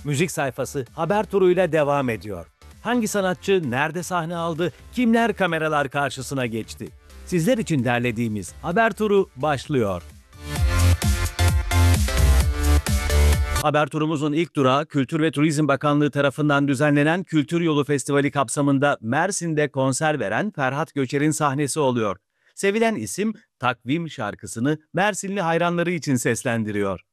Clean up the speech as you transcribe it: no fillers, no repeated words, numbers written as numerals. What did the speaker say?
Müzik sayfası haber turuyla devam ediyor. Hangi sanatçı nerede sahne aldı, kimler kameralar karşısına geçti? Sizler için derlediğimiz haber turu başlıyor. Haber turumuzun ilk durağı Kültür ve Turizm Bakanlığı tarafından düzenlenen Kültür Yolu Festivali kapsamında Mersin'de konser veren Ferhat Göçer'in sahnesi oluyor. Sevilen isim Takvim şarkısını Mersinli hayranları için seslendiriyor.